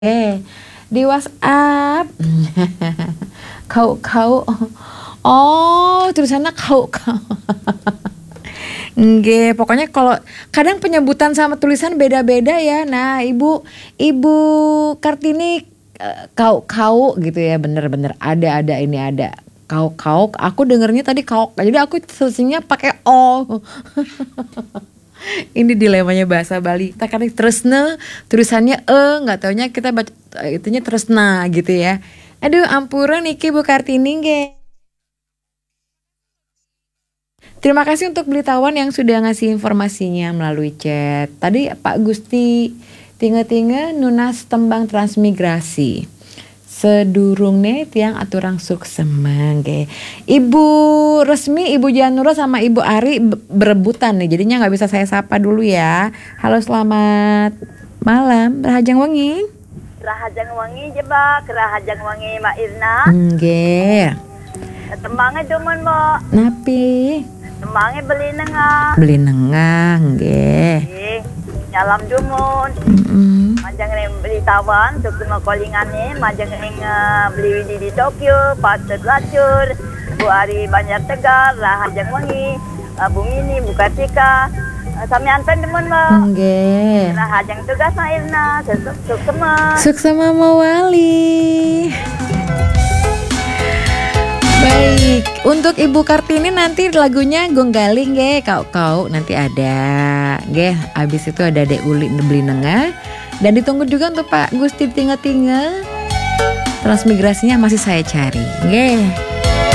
Di WhatsApp. Kau. Oh, tulisannya kau. Nggih, pokoknya kalau kadang penyebutan sama tulisan beda-beda ya. Nah, Ibu Kartini kau gitu ya, bener-bener ada ini ada. Kau, aku dengernya tadi kau. Jadi aku selesainya pakai o. Ini dilemanya bahasa Bali. Kita kadang tresna, tulisannya nggak taunya kita baca itunya tresna gitu ya. Aduh, ampura niki Bu Kartini nggih. Terima kasih untuk Belitawan yang sudah ngasih informasinya melalui chat. Tadi Pak Gusti tinge-tinge nunas tembang transmigrasi. Sedurungne tiang aturang suksema nggih. Ibu Resmi, Ibu Janura sama Ibu Ari berebutan nih. Jadinya nggak bisa saya sapa dulu ya. Halo, selamat malam. Rahajang wengi. Rahajang wengi jebak, Rahajang wengi Mbak Irna. Nggih. Tembangnya cuman Mbak. Napi? Tembangnya beli nengah. Beli nengah nggih. Nyalam dumun. Majang yang beli tawan, sukma callingannya, majang yang beli di Tokyo, patut lacur, Bu Ari Banjar Tegar, Rahajang wengi, Bu Mini, Bu Kartika, sami anten demun Mbak. Nggih. Rahajang tugas Mbak Irna, suksema. Suksema Mawali. Baik, untuk Ibu Kartini nanti lagunya Gonggali nggih, kau nanti ada. Nggih, abis itu ada Dek Uli beli nengah. Dan ditunggu juga untuk Pak Gusti Tinga-Tinga. Transmigrasinya masih saya cari. Nggih.